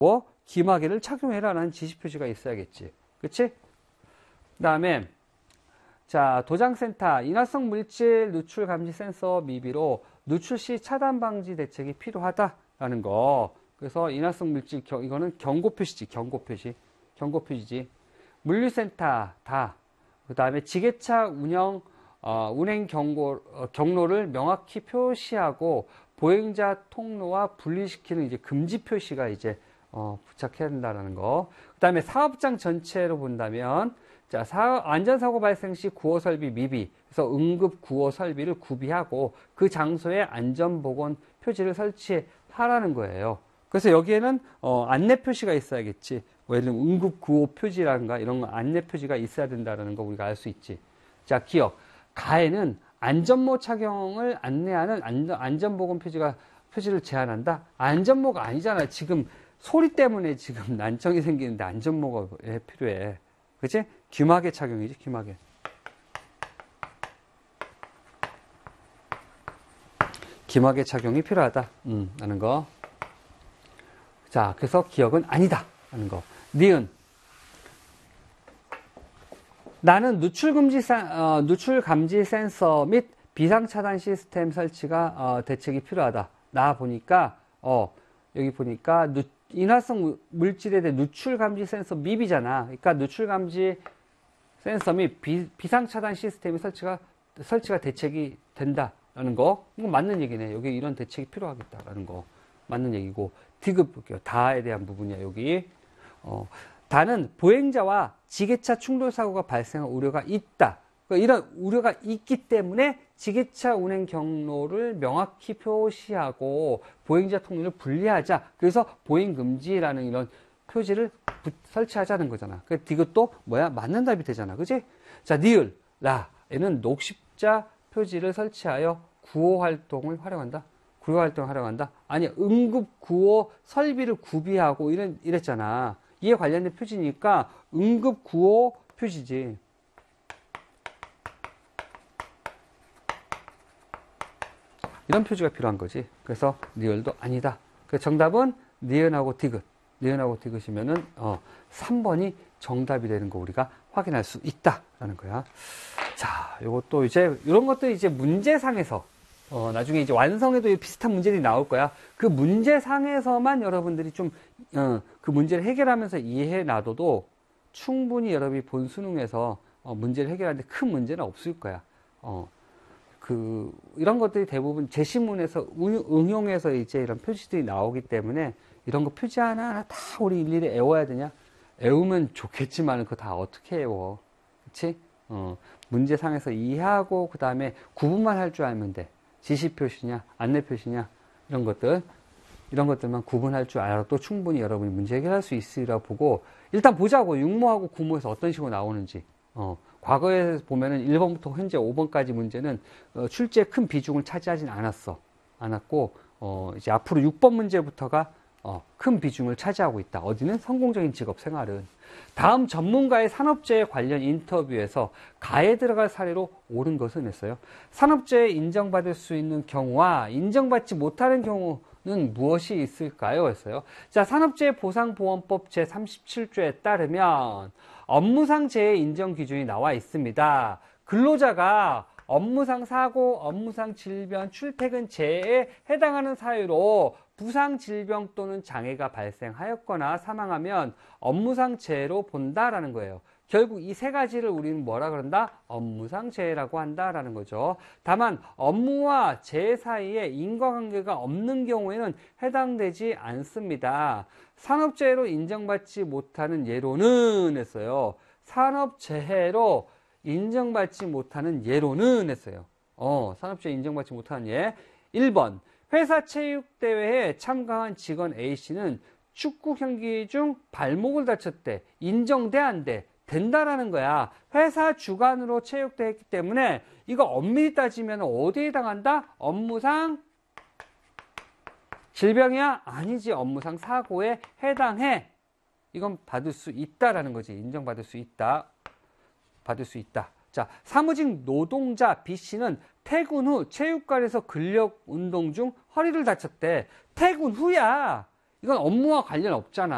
기마개를 착용해라라는 지시표시가 있어야겠지. 그치? 그 다음에 자, 도장센터 인화성 물질 누출 감지 센서 미비로 누출 시 차단 방지 대책이 필요하다라는 거. 그래서 인화성 물질 이거는 경고 표시지. 경고 표시지. 물류센터 다. 그 다음에 지게차 운행 경로를 명확히 표시하고 보행자 통로와 분리시키는 이제 금지 표시가 이제 부착해야 된다는 거. 그 다음에 사업장 전체로 본다면 자, 안전사고 발생 시 구호 설비 미비. 그래서 응급 구호 설비를 구비하고 그 장소에 안전보건 표지를 설치하라는 거예요. 그래서 여기에는 안내 표시가 있어야겠지. 예를 들면 응급 구호 표지라든가 이런 거 안내 표지가 있어야 된다는 거 우리가 알 수 있지. 자, 기억. 가해는 안전모 착용을 안내하는 안전보건 표지를 제한한다. 안전모가 아니잖아. 지금 소리 때문에 지금 난청이 생기는데 안전모가 왜 필요해? 그치? 귀마개 착용이지, 귀마개. 귀마개 착용이 필요하다. 라는 거. 자, 그래서 기억은 아니다. 라는 거. 니은. 나는 누출 감지 센서 및 비상차단 시스템 설치가 대책이 필요하다. 나 보니까, 여기 보니까 인화성 물질에 대해 누출 감지 센서 미비잖아. 그러니까 누출 감지 센서 및 비상차단 시스템의 설치가 대책이 된다라는 거. 이거 맞는 얘기네. 여기 이런 대책이 필요하겠다라는 거. 맞는 얘기고. 디귿 볼게요. 다에 대한 부분이야, 여기. 다는 보행자와 지게차 충돌 사고가 발생할 우려가 있다. 그러니까 이런 우려가 있기 때문에 지게차 운행 경로를 명확히 표시하고 보행자 통로를 분리하자. 그래서 보행 금지라는 이런 표지를 설치하자는 거잖아. 그 디귿도 뭐야? 맞는 답이 되잖아. 그지? 자, 니을, 라에는 녹십자 표지를 설치하여 구호 활동을 활용한다. 구호 활동을 활용한다. 아니, 응급 구호 설비를 구비하고 이랬잖아. 이에 관련된 표지니까 응급 구호 표지지. 이런 표지가 필요한 거지. 그래서 리얼도 아니다. 그 정답은 니은하고 디귿. 니은하고 디귿이면은 3번이 정답이 되는 거 우리가 확인할 수 있다라는 거야. 자, 요것도 이제 이런 것도 이제 문제상에서 나중에 이제 완성에도 비슷한 문제들이 나올 거야. 그 문제상에서만 여러분들이 좀 그 문제를 해결하면서 이해해 놔둬도 충분히 여러분이 본 수능에서 문제를 해결하는데 큰 문제는 없을 거야. 이런 것들이 대부분 제시문에서 응용해서 이제 이런 표시들이 나오기 때문에 이런 거 표지 하나하나 다 우리 일일이 외워야 되냐? 외우면 좋겠지만 그거 다 어떻게 외워? 그치? 문제상에서 이해하고 그 다음에 구분만 할 줄 알면 돼. 지시 표시냐, 안내 표시냐, 이런 것들만 구분할 줄 알아도 충분히 여러분이 문제 해결할 수 있으리라고 보고, 일단 보자고. 육모하고 구모에서 어떤 식으로 나오는지. 과거에 보면은 1번부터 현재 5번까지 문제는 출제에 큰 비중을 차지하진 않았고, 이제 앞으로 6번 문제부터가 큰 비중을 차지하고 있다. 어디는 성공적인 직업 생활은. 다음 전문가의 산업재해 관련 인터뷰에서 가에 들어갈 사례로 옳은 것은 했어요. 산업재해 인정받을 수 있는 경우와 인정받지 못하는 경우는 무엇이 있을까요? 했어요. 자, 산업재해보상보험법 제37조에 따르면 업무상 재해 인정 기준이 나와 있습니다. 근로자가 업무상 사고, 업무상 질병, 출퇴근 재해에 해당하는 사유로 부상, 질병 또는 장애가 발생하였거나 사망하면 업무상 재해로 본다라는 거예요. 결국 이 세 가지를 우리는 뭐라 그런다? 업무상 재해라고 한다라는 거죠. 다만 업무와 재해 사이에 인과관계가 없는 경우에는 해당되지 않습니다. 산업재해로 인정받지 못하는 예로는 했어요. 산업재해로 인정받지 못하는 예로는 했어요. 산업재해 인정받지 못하는 예. 1번. 회사 체육대회에 참가한 직원 A씨는 축구 경기 중 발목을 다쳤대. 인정돼, 안 돼? 된다라는 거야. 회사 주관으로 체육대회 했기 때문에 이거 엄밀히 따지면 어디에 해당한다? 업무상 질병이야? 아니지. 업무상 사고에 해당해. 이건 받을 수 있다라는 거지. 인정받을 수 있다. 받을 수 있다. 자, 사무직 노동자 B씨는 퇴근 후 체육관에서 근력 운동 중 허리를 다쳤대. 퇴근 후야. 이건 업무와 관련 없잖아.